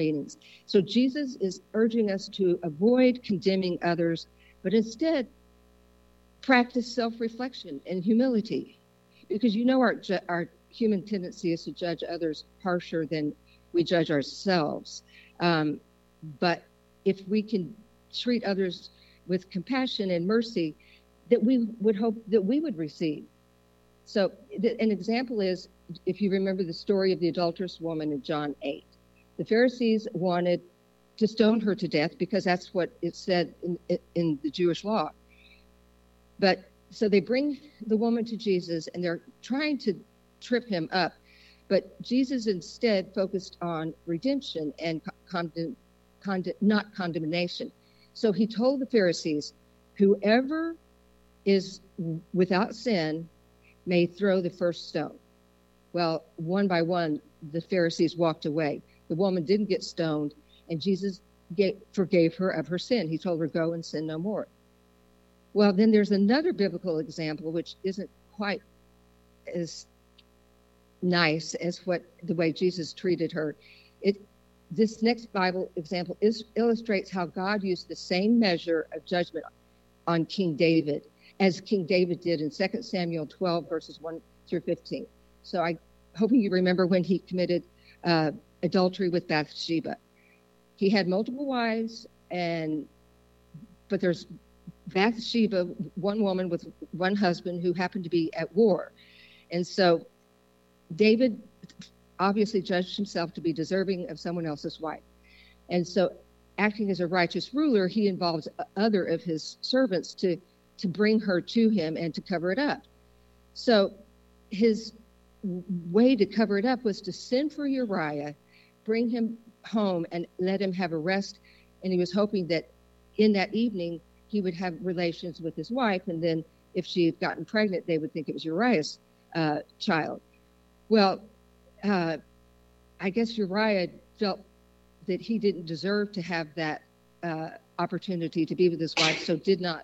meanings. So Jesus is urging us to avoid condemning others, but instead practice self-reflection and humility. Because our human tendency is to judge others harsher than we judge ourselves. But if we can treat others with compassion and mercy, that we would hope that we would receive. So an example is, if you remember the story of the adulterous woman in John 8, the Pharisees wanted to stone her to death because that's what it said in the Jewish law. But so they bring the woman to Jesus and they're trying to trip him up. But Jesus instead focused on redemption and not condemnation. So he told the Pharisees, whoever is without sin may throw the first stone. Well, one by one, the Pharisees walked away. The woman didn't get stoned, and Jesus forgave her of her sin. He told her, go and sin no more. Well, then there's another biblical example, which isn't quite as nice as the way Jesus treated her. This next Bible example illustrates how God used the same measure of judgment on King David as King David did in 2 Samuel 12, verses 1 through 15. So I'm hoping you remember when he committed adultery with Bathsheba. He had multiple wives, but there's Bathsheba, one woman with one husband who happened to be at war. And so David obviously judged himself to be deserving of someone else's wife. And so, acting as a righteous ruler, he involves other of his servants to bring her to him and to cover it up. So his way to cover it up was to send for Uriah, bring him home, and let him have a rest. And he was hoping that in that evening he would have relations with his wife, and then if she had gotten pregnant, they would think it was Uriah's child. Well, I guess Uriah felt that he didn't deserve to have that opportunity to be with his wife, so did not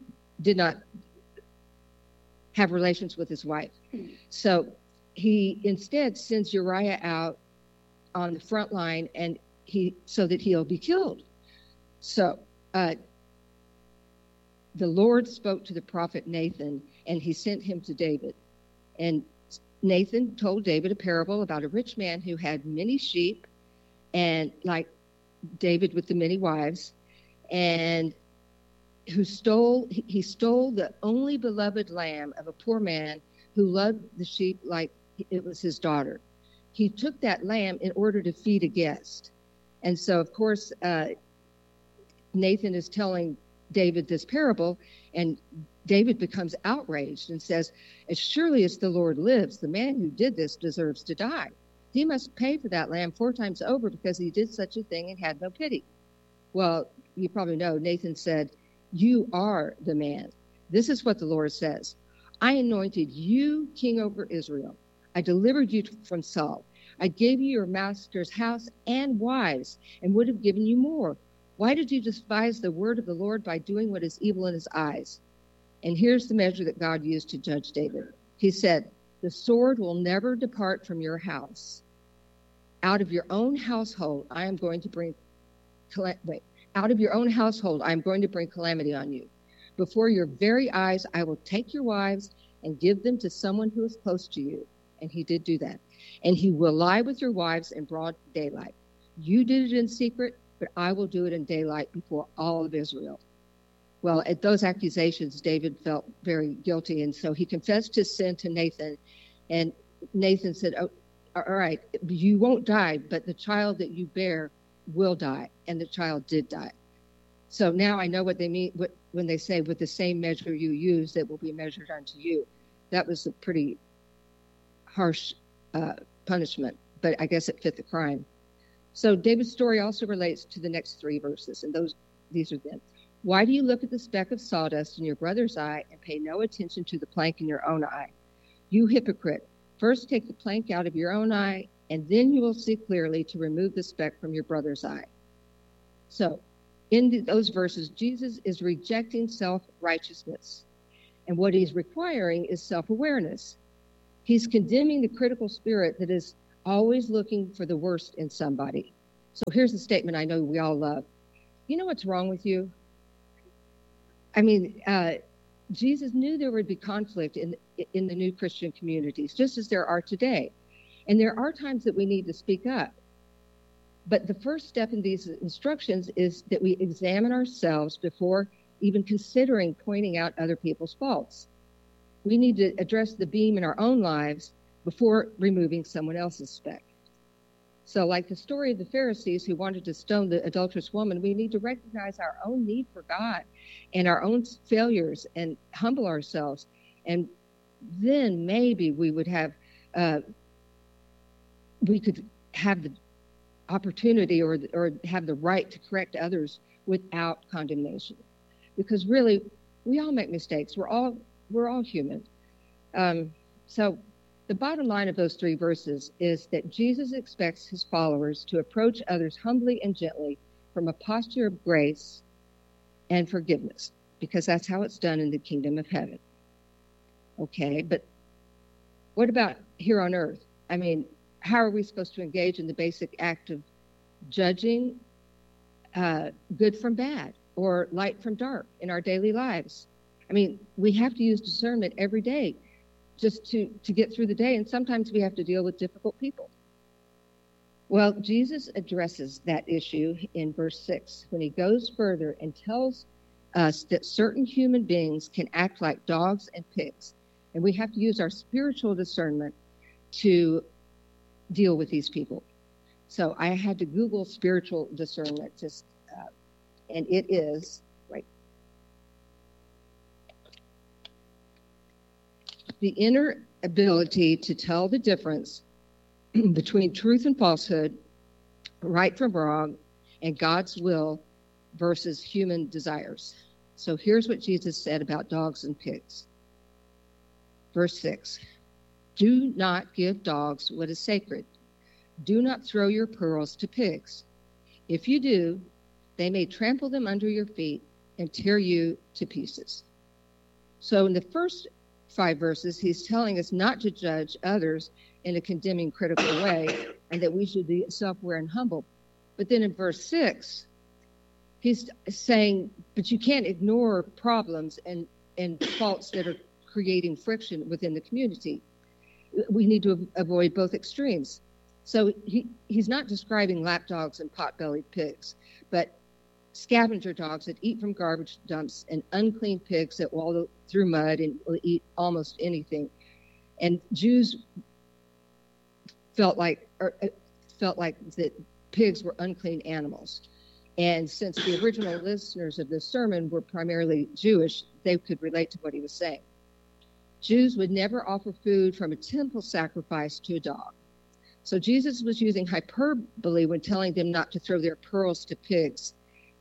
have relations with his wife. So he instead sends Uriah out on the front line, and so that he'll be killed. So the Lord spoke to the prophet Nathan, and he sent him to David. And Nathan told David a parable about a rich man who had many sheep, and like David with the many wives, and he stole the only beloved lamb of a poor man who loved the sheep like it was his daughter. He took that lamb in order to feed a guest. And so, of course, Nathan is telling David this parable, and David becomes outraged and says, as surely as the Lord lives, the man who did this deserves to die. He must pay for that lamb 4 times over because he did such a thing and had no pity. Well, you probably know, Nathan said, you are the man. This is what the Lord says. I anointed you king over Israel. I delivered you from Saul. I gave you your master's house and wives, and would have given you more. Why did you despise the word of the Lord by doing what is evil in his eyes? And here's the measure that God used to judge David. He said, the sword will never depart from your house. Out of your own household, I am going to bring calamity on you. Before your very eyes, I will take your wives and give them to someone who is close to you. And he did do that. And he will lie with your wives in broad daylight. You did it in secret, but I will do it in daylight before all of Israel. Well, at those accusations, David felt very guilty, and so he confessed his sin to Nathan. And Nathan said, oh, all right, you won't die, but the child that you bear will die. And the child did die. So now I know what they mean when they say, with the same measure you use, that will be measured unto you. That was a pretty harsh punishment, but I guess it fit the crime. So David's story also relates to the next 3 verses, and these are them. Why do you look at the speck of sawdust in your brother's eye and pay no attention to the plank in your own eye? You hypocrite, first take the plank out of your own eye, and then you will see clearly to remove the speck from your brother's eye. So in those verses, Jesus is rejecting self-righteousness, and what he's requiring is self-awareness. He's condemning the critical spirit that is always looking for the worst in somebody. So here's a statement I know we all love. You know what's wrong with you? I mean, Jesus knew there would be conflict in the new Christian communities, just as there are today. And there are times that we need to speak up. But the first step in these instructions is that we examine ourselves before even considering pointing out other people's faults. We need to address the beam in our own lives before removing someone else's speck. So like the story of the Pharisees who wanted to stone the adulterous woman, we need to recognize our own need for God and our own failures and humble ourselves. And then maybe we would have, we could have the opportunity or have the right to correct others without condemnation. Because really, we all make mistakes. We're all human. So the bottom line of those three verses is that Jesus expects his followers to approach others humbly and gently from a posture of grace and forgiveness, because that's how it's done in the kingdom of heaven. Okay, but what about here on earth? I mean, how are we supposed to engage in the basic act of judging good from bad or light from dark in our daily lives? I mean, we have to use discernment every day just to get through the day, and sometimes we have to deal with difficult people. Well, Jesus addresses that issue in verse 6 when he goes further and tells us that certain human beings can act like dogs and pigs, and we have to use our spiritual discernment to deal with these people. So I had to Google spiritual discernment, and it is right. The inner ability to tell the difference between truth and falsehood, right from wrong, and God's will versus human desires. So here's what Jesus said about dogs and pigs. Verse 6, do not give dogs what is sacred. Do not throw your pearls to pigs. If you do, they may trample them under your feet and tear you to pieces. So in the first 5 verses, he's telling us not to judge others in a condemning, critical way, and that we should be self-aware and humble. But then in verse 6, he's saying, but you can't ignore problems and faults that are creating friction within the community. We need to avoid both extremes. So he's not describing lapdogs and pot-bellied pigs, but scavenger dogs that eat from garbage dumps and unclean pigs that wallow through mud and will eat almost anything. And Jews felt like that pigs were unclean animals. And since the original listeners of this sermon were primarily Jewish, they could relate to what he was saying. Jews would never offer food from a temple sacrifice to a dog. So Jesus was using hyperbole when telling them not to throw their pearls to pigs.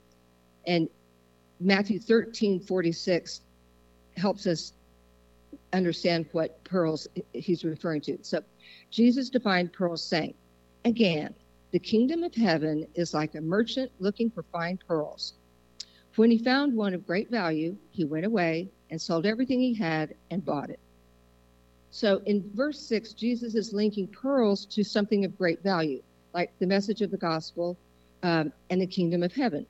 And Matthew 13:46 helps us understand what pearls he's referring to. So Jesus defined pearls saying, again, the kingdom of heaven is like a merchant looking for fine pearls. When he found one of great value, he went away and sold everything he had and bought it. So in verse 6, Jesus is linking pearls to something of great value, like the message of the gospel and the kingdom of heaven.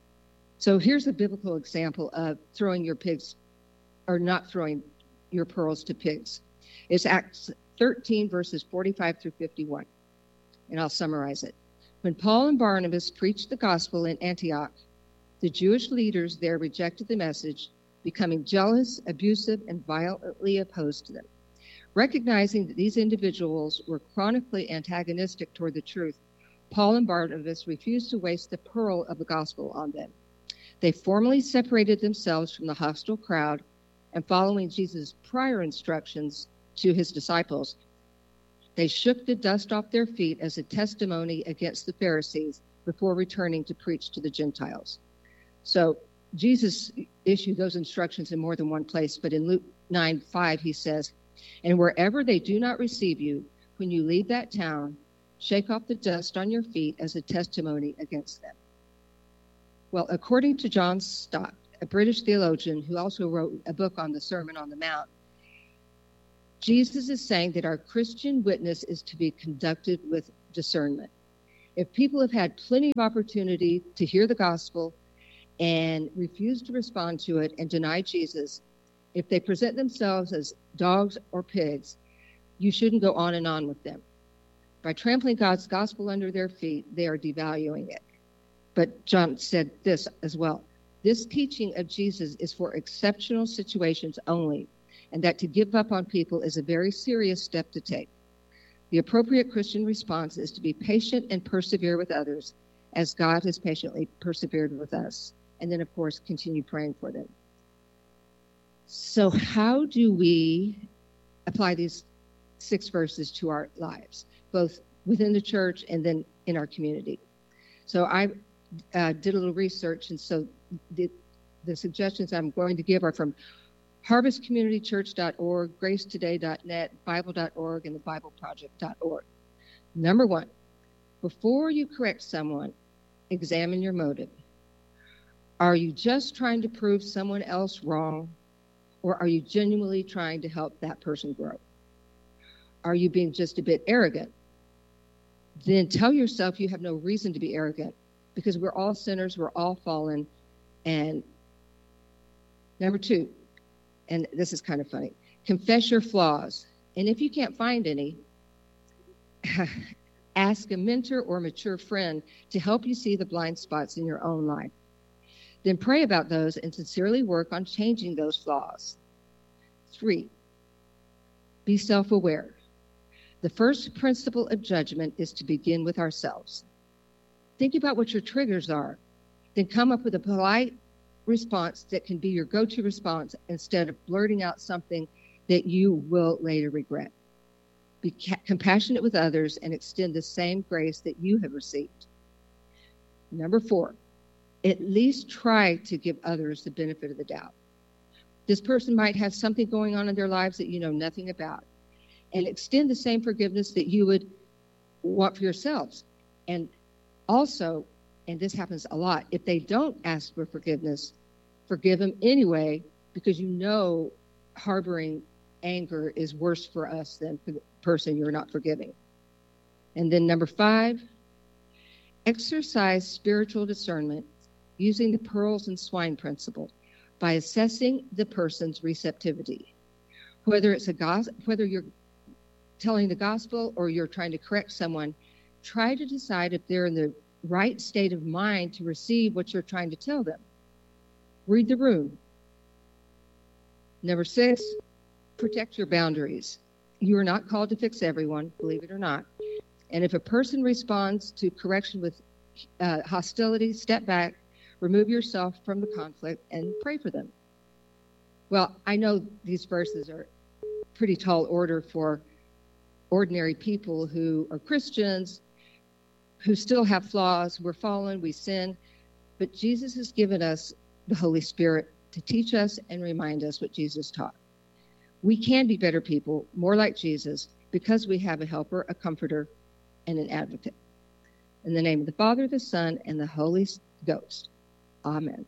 So here's a biblical example of throwing your pigs or not throwing your pearls to pigs. It's Acts 13, verses 45 through 51. And I'll summarize it. When Paul and Barnabas preached the gospel in Antioch, the Jewish leaders there rejected the message, becoming jealous, abusive, and violently opposed to them. Recognizing that these individuals were chronically antagonistic toward the truth, Paul and Barnabas refused to waste the pearl of the gospel on them. They formally separated themselves from the hostile crowd, and following Jesus' prior instructions to his disciples, they shook the dust off their feet as a testimony against the Pharisees before returning to preach to the Gentiles. So Jesus issued those instructions in more than one place, but in Luke 9:5 he says, and wherever they do not receive you, when you leave that town, shake off the dust on your feet as a testimony against them. Well, according to John Stott, a British theologian who also wrote a book on the Sermon on the Mount, Jesus is saying that our Christian witness is to be conducted with discernment. If people have had plenty of opportunity to hear the gospel and refuse to respond to it and deny Jesus, if they present themselves as dogs or pigs, you shouldn't go on and on with them. By trampling God's gospel under their feet, they are devaluing it. But John said this as well. This teaching of Jesus is for exceptional situations only, and that to give up on people is a very serious step to take. The appropriate Christian response is to be patient and persevere with others, as God has patiently persevered with us. And then, of course, continue praying for them. So how do we apply these 6 verses to our lives, both within the church and then in our community? So I did a little research, and so the suggestions I'm going to give are from harvestcommunitychurch.org, gracetoday.net, bible.org, and thebibleproject.org. Number 1, before you correct someone, examine your motive. Are you just trying to prove someone else wrong, or are you genuinely trying to help that person grow? Are you being just a bit arrogant? Then tell yourself you have no reason to be arrogant, because we're all sinners, we're all fallen. And number 2, and this is kind of funny, confess your flaws. And if you can't find any, ask a mentor or mature friend to help you see the blind spots in your own life. Then pray about those and sincerely work on changing those flaws. 3, be self-aware. The first principle of judgment is to begin with ourselves. Think about what your triggers are. Then come up with a polite response that can be your go-to response instead of blurting out something that you will later regret. Be compassionate with others and extend the same grace that you have received. Number 4, at least try to give others the benefit of the doubt. This person might have something going on in their lives that you know nothing about, and extend the same forgiveness that you would want for yourselves. And also, and this happens a lot, if they don't ask for forgiveness, forgive them anyway, because you know harboring anger is worse for us than for the person you're not forgiving. And then number 5, exercise spiritual discernment using the pearls and swine principle by assessing the person's receptivity. Whether you're telling the gospel or you're trying to correct someone, try to decide if they're in the right state of mind to receive what you're trying to tell them. Read the room. Number 6, protect your boundaries. You are not called to fix everyone, believe it or not. And if a person responds to correction with hostility, step back, remove yourself from the conflict, and pray for them. Well, I know these verses are pretty tall order for ordinary people who are Christians, who still have flaws. We're fallen, we sin, but Jesus has given us the Holy Spirit to teach us and remind us what Jesus taught. We can be better people, more like Jesus, because we have a helper, a comforter, and an advocate. In the name of the Father, the Son, and the Holy Ghost. Amen.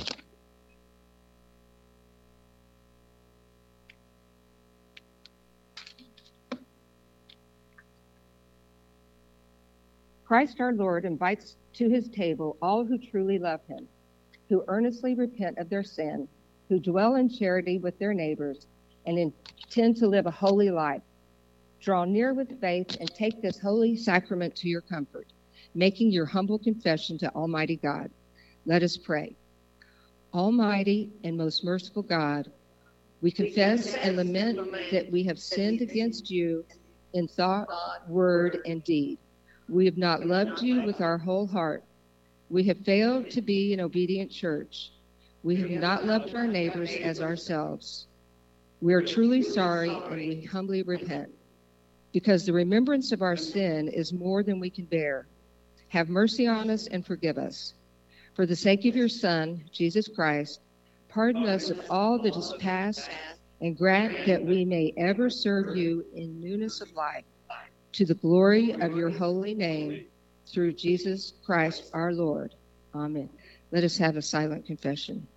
Christ our Lord invites to his table all who truly love him, who earnestly repent of their sin, who dwell in charity with their neighbors, and intend to live a holy life. Draw near with faith and take this holy sacrament to your comfort, making your humble confession to Almighty God. Let us pray. Almighty and most merciful God, we confess and lament that we have sinned against you in thought, word, and deed. We have not loved you with our whole heart. We have failed to be an obedient church. We have not loved our neighbors as ourselves. We are truly sorry, and we humbly repent. Because the remembrance of our sin is more than we can bear. Have mercy on us and forgive us. For the sake of your Son, Jesus Christ, pardon us of all that is past, and grant that we may ever serve you in newness of life, to the glory of your holy name, through Jesus Christ our Lord. Amen. Let us have a silent confession.